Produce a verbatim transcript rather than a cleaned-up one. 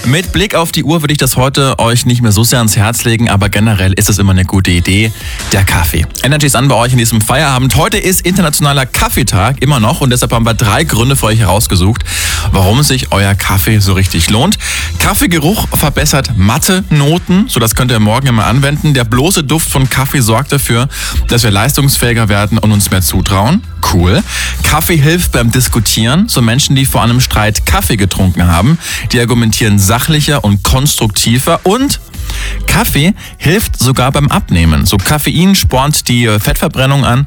Mit Blick auf die Uhr würde ich das heute euch nicht mehr so sehr ans Herz legen, aber generell ist es immer eine gute Idee. Der Kaffee. Energy ist an bei euch in diesem Feierabend. Heute ist internationaler Kaffeetag, immer noch, und deshalb haben wir drei Gründe für euch herausgesucht, warum sich euer Kaffee so richtig lohnt. Kaffeegeruch verbessert Mathe-Noten, so das könnt ihr morgen immer anwenden. Der bloße Duft von Kaffee sorgt dafür, dass wir leistungsfähiger werden und uns mehr zutrauen. Cool. Kaffee hilft beim Diskutieren. So Menschen, die vor einem Streit Kaffee getrunken haben, die argumentieren sachlicher und konstruktiver. Und Kaffee hilft sogar beim Abnehmen. So Koffein spornt die Fettverbrennung an